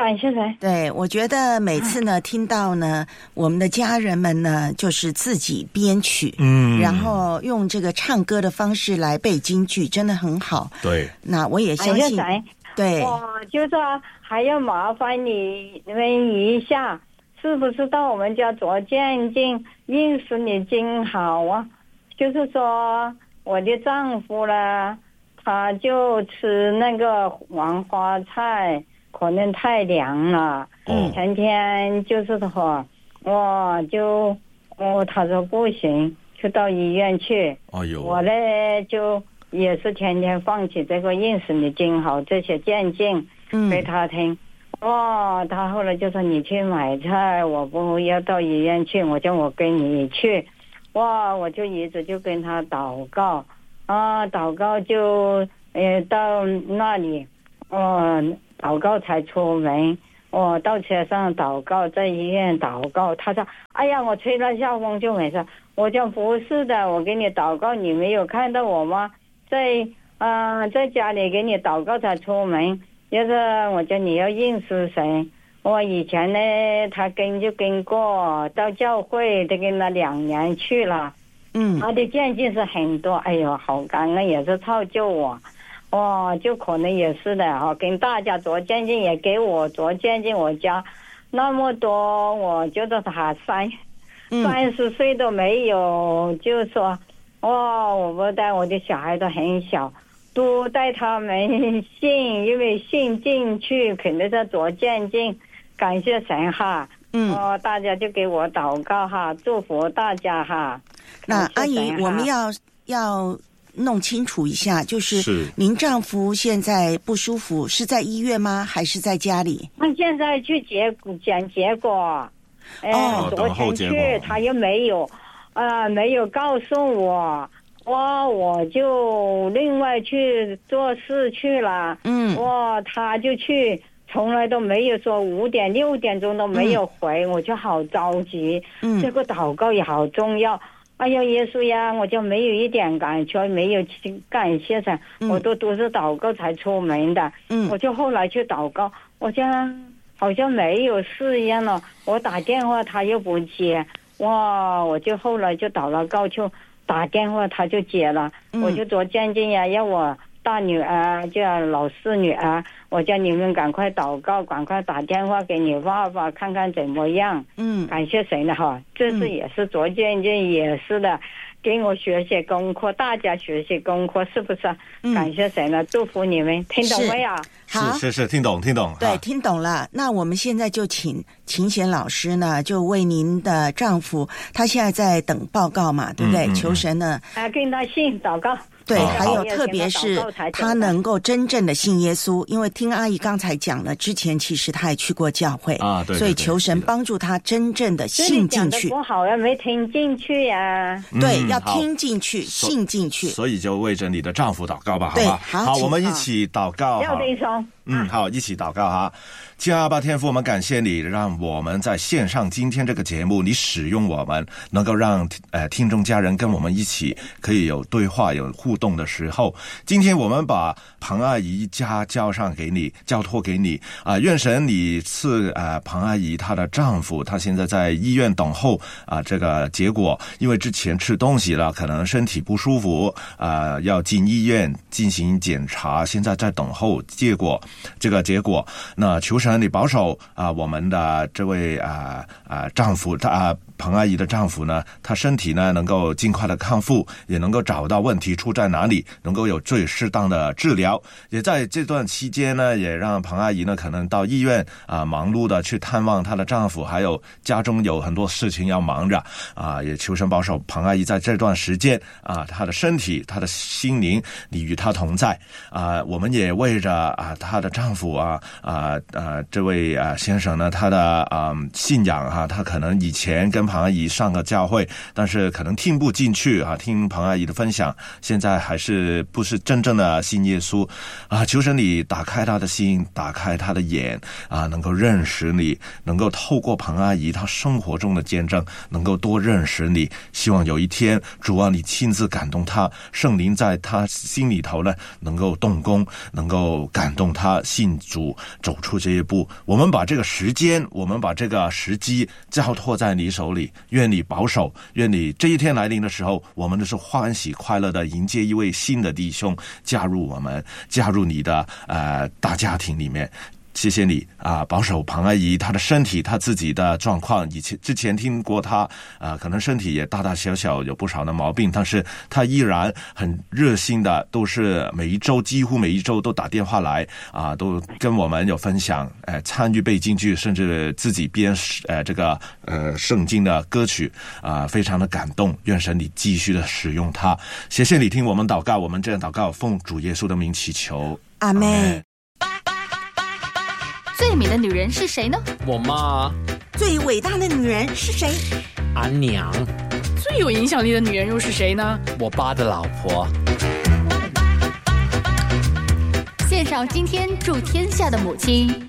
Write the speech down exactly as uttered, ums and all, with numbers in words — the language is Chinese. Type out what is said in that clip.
感谢神。 对，我觉得每次呢，听到呢，我们的家人们呢，就是自己编曲，嗯，然后用这个唱歌的方式来背京剧，真的很好。 对， 那我也相信，对， 我就说还要麻烦你们一下，是不是到我们家做见证，认识你真好啊？就是说我的丈夫呢，他就吃那个黄花菜。可能太凉了，嗯，前天就是说，我就，哦，他说不行，就到医院去。哎呦，我呢就也是天天放起这个认识你真好这些见证给他听。哇、嗯，他后来就说你去买菜，我不要到医院去，我叫我跟你去。哇，我就一直就跟他祷告，啊，祷告就呃到那里，嗯。祷告才出门，我到车上祷告，在医院祷告。他说：“哎呀，我吹了下风就没事。”我讲不是的，我给你祷告，你没有看到我吗？在啊、呃，在家里给你祷告才出门。就是我叫你要认识谁。我以前呢，他跟就跟过到教会，都跟了两年去了。嗯，他的见证是很多，哎呦，好感恩，也是造就我。哦，就可能也是的哈，跟大家做见证，也给我做见证。我家那么多，我觉得他三三十岁都没有，就说，哇，我不带我的小孩都很小，都带他们信，因为信进去肯定是做见证，感谢神哈。嗯，哦，大家就给我祷告哈，祝福大家哈。 那阿姨，我们要要。弄清楚一下，就是您丈夫现在不舒服，是在医院吗？还是在家里？ 他现在去结讲结果，哎、呃，昨天去他又没有，啊、呃，没有告诉我，哇，我就另外去做事去了，嗯，哇，他就去，从来都没有说五点六点钟都没有回，嗯、我就好着急，嗯，这个祷告也好重要。哎呀，耶稣呀，我就没有一点感觉，没有感谢神，嗯、我都都是祷告才出门的。嗯，我就后来去祷告，我像好像没有事一样了。我打电话他又不接，哇，我就后来就祷了告，就打电话他就接了，嗯、我就做见证呀，要我大女儿叫老四女儿，我叫你们赶快祷告，赶快打电话给你爸爸看看怎么样。嗯，感谢神的哈，这次也是做见证，也是的，给我学习功课，大家学习功课，是不是？嗯、感谢神了，祝福你们，听懂没有？ 是是是，听懂听懂。 对，听懂了。那我们现在就请秦贤老师呢，就为您的丈夫，他现在在等报告嘛，对不对？嗯嗯、求神呢， 啊，跟他信祷告。 对，还有特别是他能够真正的信耶稣，因为听阿姨刚才讲了，之前其实他也去过教会啊，对对对，所以求神帮助他真正的信进去。 不好呀，没听进去呀。 对， 嗯、 要听进去，信进去。 所以就为着你的丈夫祷告吧， 好吧？ 好， 好，我们一起祷告。 要弟兄。 嗯，好，一起祷告哈。亲爱的阿爸天父，我们感谢你，让我们在线上今天这个节目，你使用我们，能够让呃听众家人跟我们一起可以有对话、有互动的时候。今天我们把庞阿姨家交上给你，交托给你啊、呃，愿神你赐啊、呃、庞阿姨她的丈夫，他现在在医院等候啊、呃、这个结果，因为之前吃东西了，可能身体不舒服啊、呃，要进医院进行检查，现在在等候结果。这个结果，那求神你保守啊、呃，我们的这位啊啊、呃、丈夫，他啊庞阿姨的丈夫呢，他身体呢能够尽快的康复，也能够找到问题出在哪里，能够有最适当的治疗。也在这段期间呢，也让庞阿姨呢可能到医院啊、呃、忙碌的去探望她的丈夫，还有家中有很多事情要忙着啊、呃，也求神保守庞阿姨在这段时间啊，她的身体、她的心灵，你与她同在啊、呃。我们也为着啊她的丈夫啊啊啊这位啊先生呢，他的啊、呃、信仰哈、啊，他可能以前跟庞阿姨上个教会，但是可能听不进去啊，听庞阿姨的分享，现在还是不是真正的信耶稣啊？求神你打开他的心，打开他的眼啊，能够认识你，能够透过庞阿姨她生活中的见证，能够多认识你。希望有一天主啊，你亲自感动他，圣灵在他心里头呢能够动工，能够感动他信主，走出这一步。我们把这个时间，我们把这个时机交托在你手里，愿你保守，愿你这一天来临的时候，我们都是欢喜快乐的迎接一位新的弟兄加入我们，加入你的呃大家庭里面。谢谢你啊，保守庞阿姨她的身体，她自己的状况。以前之前听过她啊，可能身体也大大小小有不少的毛病，但是她依然很热心的，都是每一周几乎每一周都打电话来啊，都跟我们有分享，呃，参与背京剧，甚至自己编呃这个呃圣经的歌曲啊，非常的感动。愿神你继续的使用她。谢谢你听我们祷告，我们这样祷告，奉主耶稣的名祈求， 阿们。 最美的女人是谁呢？ 我妈。 最伟大的女人是谁？ 俺娘。 最有影响力的女人又是谁呢？ 我爸的老婆。 献上今天祝天下的母亲。